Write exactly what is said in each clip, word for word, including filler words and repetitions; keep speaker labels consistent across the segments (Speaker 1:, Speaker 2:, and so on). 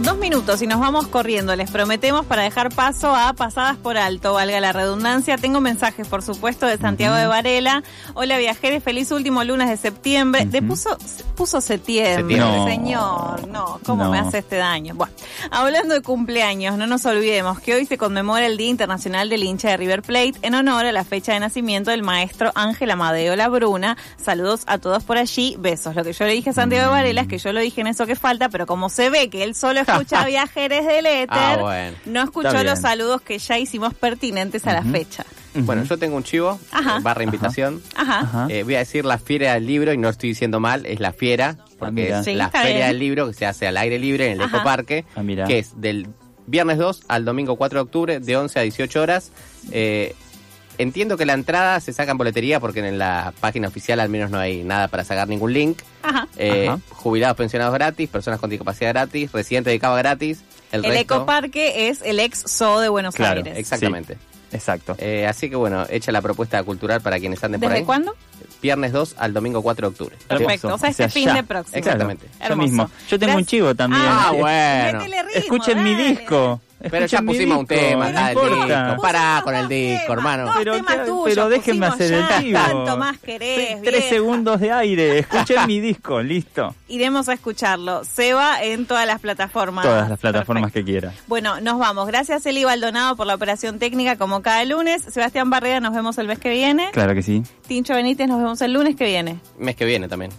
Speaker 1: Dos minutos y nos vamos corriendo, les prometemos, para dejar paso a pasadas por alto, valga la redundancia. Tengo mensajes, por supuesto, de Santiago uh-huh. de Varela. Hola, viajeros, feliz último lunes de septiembre. Uh-huh. Te puso, puso septiembre, no. señor. No, ¿cómo no. me hace este daño? Bueno, hablando de cumpleaños, no nos olvidemos que hoy se conmemora el Día Internacional del Hincha de River Plate en honor a la fecha de nacimiento del maestro Ángel Amadeo Labruna. Saludos a todos por allí, besos. Lo que yo le dije a Santiago de Varela es que yo lo dije en eso que falta, pero como se ve que él solo escucha Viajeres del Éter, ah, bueno. no escuchó los saludos que ya hicimos pertinentes a uh-huh. la fecha.
Speaker 2: Uh-huh. Bueno, yo tengo un chivo, Ajá. barra invitación. Ajá. Ajá. Eh, voy a decir la Fiera del Libro, y no estoy diciendo mal, es la Fiera, porque ah, es sí, la Feria bien. del Libro que se hace al aire libre en el Ajá. Ecoparque, ah, que es del viernes dos al domingo cuatro de octubre, de once a dieciocho horas. Eh, entiendo que la entrada se saca en boletería, porque en la página oficial al menos no hay nada para sacar ningún link. Ajá. Eh, Ajá. Jubilados, pensionados gratis, personas con discapacidad gratis, residentes de cava gratis. El,
Speaker 1: el
Speaker 2: resto...
Speaker 1: Ecoparque es el ex Zoo de Buenos
Speaker 2: claro,
Speaker 1: Aires.
Speaker 2: Exactamente.
Speaker 3: Sí, exacto.
Speaker 2: Eh, así que bueno, hecha la propuesta cultural para quienes anden por ahí.
Speaker 1: ¿Desde cuándo?
Speaker 2: Viernes dos al domingo cuatro de octubre.
Speaker 1: Perfecto, o sea, este o sea, fin ya. de próximo.
Speaker 2: Exactamente.
Speaker 3: Claro, yo mismo. Yo tengo Gracias. un chivo también.
Speaker 2: Ah, bueno.
Speaker 1: Ritmo,
Speaker 3: Escuchen
Speaker 1: dale.
Speaker 3: mi disco.
Speaker 2: Pero ya pusimos un tema,
Speaker 3: no importa.
Speaker 2: Pará con el disco, hermano.
Speaker 3: Pero, pero déjenme hacer el chivo.
Speaker 1: Tanto más querés,
Speaker 3: Tres vieja. segundos de aire. Escuchen mi disco, listo.
Speaker 1: Iremos a escucharlo. Seba en todas las plataformas.
Speaker 3: Todas las plataformas Perfecto. que quiera.
Speaker 1: Bueno, nos vamos. Gracias, Eli Baldonado, por la operación técnica, como cada lunes. Sebastián Barrera, nos vemos el mes que viene.
Speaker 3: Claro que sí.
Speaker 1: Tincho Benítez, nos vemos el lunes que viene.
Speaker 2: Mes que viene también.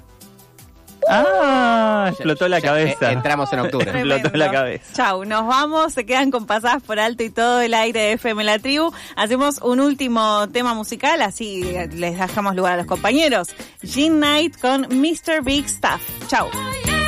Speaker 3: Ah, explotó la
Speaker 2: ya,
Speaker 3: cabeza.
Speaker 2: Eh, entramos en octubre.
Speaker 3: Explotó la cabeza.
Speaker 1: Chau, nos vamos, se quedan con pasadas por alto y todo el aire de F M La Tribu. Hacemos un último tema musical, así les dejamos lugar a los compañeros. Jean Knight con mister Big Stuff. Chau.